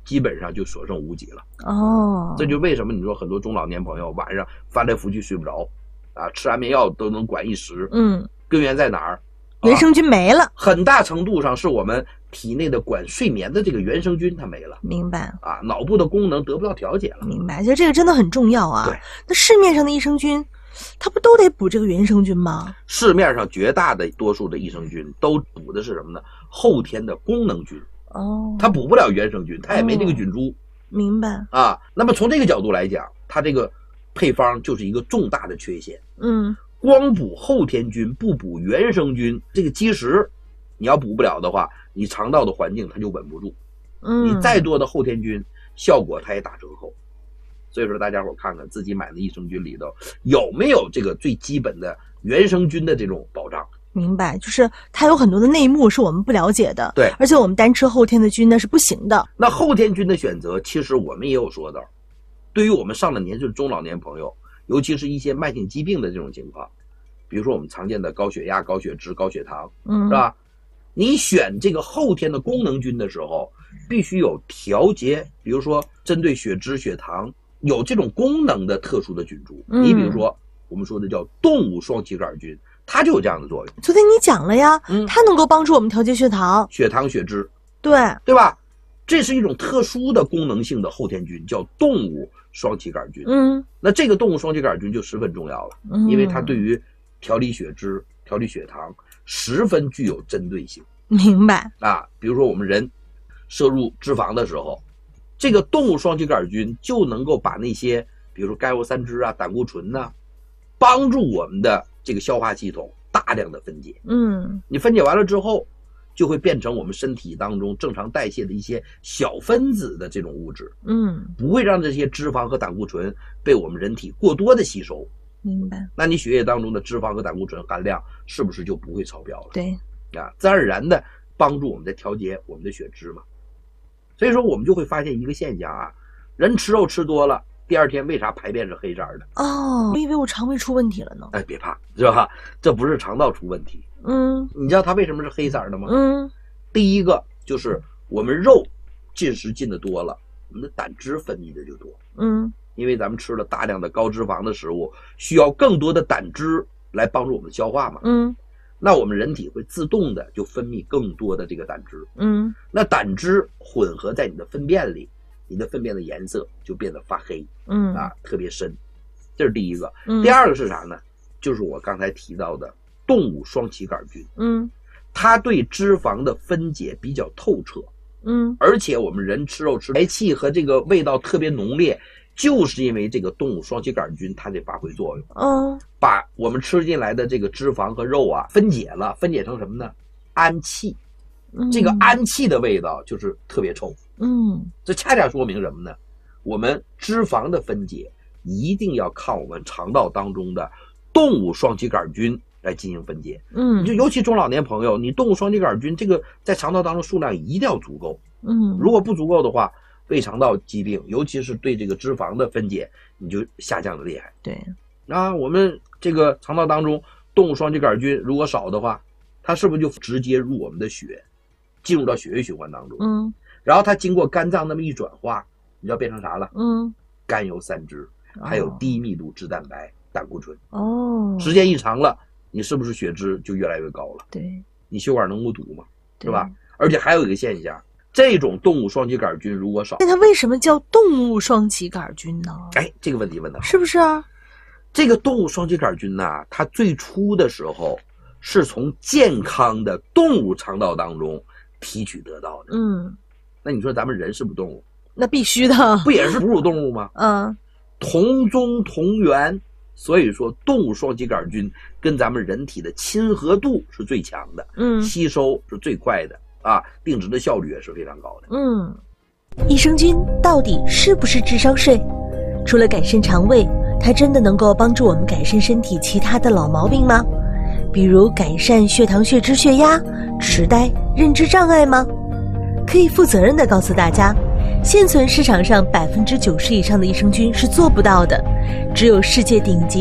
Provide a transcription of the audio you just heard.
基本上就所剩无几了。 这就为什么你说很多中老年朋友晚上翻来覆去睡不着啊，吃安眠药都能管一时。根源在哪儿？ 原生菌没了， 很大程度上是我们体内的管睡眠的这个原生菌它没了。 明白啊，脑部的功能得不到调节了。 明白，其实这个真的很重要啊。 对， 那市面上的益生菌，它不都得补这个原生菌吗？ 市面上绝大多数的益生菌都补的是什么呢？后天的功能菌。它补不了原生菌，它也没这个菌株。 明白啊。那么从这个角度来讲，它这个配方就是一个重大的缺陷。光补后天菌不补原生菌，这个基石你要补不了的话，你肠道的环境它就稳不住。你再多的后天菌效果它也打折扣。所以说大家伙看看自己买的益生菌里头有没有这个最基本的原生菌的这种保障。 明白，就是它有很多的内幕是我们不了解的。 对， 而且我们单吃后天的菌那是不行的。 那后天菌的选择其实我们也有说到，对于我们上了年岁的中老年朋友，尤其是一些慢性疾病的这种情况，比如说我们常见的高血压、高血脂、高血糖，是吧？你选这个后天的功能菌的时候，必须有调节，比如说针对血脂、血糖有这种功能的特殊的菌株。你比如说我们说的叫动物双歧杆菌，它就有这样的作用。 昨天你讲了呀，它能够帮助我们调节血糖、 血脂，对吧？这是一种特殊的功能性的后天菌，叫动物双歧杆菌。那这个动物双歧杆菌就十分重要了，因为它对于调理血脂、调理血糖十分具有针对性。 明白啊，比如说我们人摄入脂肪的时候，这个动物双歧杆菌就能够把那些比如说甘油三酯啊、胆固醇啊，帮助我们的这个消化系统大量的分解。你分解完了之后，就会变成我们身体当中正常代谢的一些小分子的这种物质。不会让这些脂肪和胆固醇被我们人体过多的吸收。 明白。 那你血液当中的脂肪和胆固醇含量是不是就不会超标了？ 对啊，自然而然的帮助我们在调节我们的血脂嘛。所以说我们就会发现一个现象啊，人吃肉吃多了，第二天为啥排便是黑色的？ 我以为我肠胃出问题了呢。 别怕，是吧？这不是肠道出问题。你知道它为什么是黑色的吗？第一个就是我们肉进食进的多了，我们的胆汁分泌的就多。因为咱们吃了大量的高脂肪的食物，需要更多的胆汁来帮助我们消化嘛。那我们人体会自动的就分泌更多的这个胆汁。那胆汁混合在你的粪便里，你的粪便的颜色就变得发黑。特别深。这是第一个。第二个是啥呢？就是我刚才提到的动物双歧杆菌。它对脂肪的分解比较透彻。而且我们人吃肉吃排气和这个味道特别浓烈，就是因为这个动物双歧杆菌它得发挥作用。把我们吃进来的这个脂肪和肉啊分解了，分解成什么呢？氨气。这个氨气的味道就是特别臭。这恰恰说明什么呢？我们脂肪的分解一定要靠我们肠道当中的动物双歧杆菌来进行分解。就尤其中老年朋友，你动物双歧杆菌这个在肠道当中数量一定要足够。如果不足够的话，胃肠道疾病，尤其是对这个脂肪的分解，你就下降的厉害。 对啊，我们这个肠道当中动物双歧杆菌如果少的话，它是不是就直接入我们的血，进入到血液循环当中？然后它经过肝脏那么一转化，你知道变成啥了？甘油三酯，还有低密度脂蛋白、胆固醇。时间一长了，你是不是血脂就越来越高了？ 对， 你血管能不堵吗？是吧？而且还有一个现象，这种动物双歧杆菌如果少， 那它为什么叫动物双歧杆菌呢？ 这个问题问的好， 是不是啊？ 这个动物双歧杆菌呢，它最初的时候是从健康的动物肠道当中提取得到的。那你说咱们人是不是动物？ 那必须的， 不也是哺乳动物吗？同宗同源，所以说动物双歧杆菌跟咱们人体的亲和度是最强的。吸收是最快的啊，定植的效率也是非常高的。 益生菌到底是不是智商税？除了改善肠胃，它真的能够帮助我们改善身体其他的老毛病吗？比如改善血糖、血脂、血压、痴呆、认知障碍吗？可以负责任地告诉大家，现存市场上90%以上的益生菌是做不到的，只有世界顶级